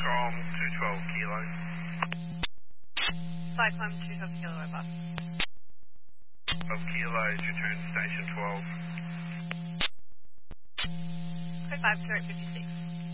Cyclone 212 Kilo. Cyclone 212 Kilo, over. 12 Kilos, return station 12. Code 5, 256.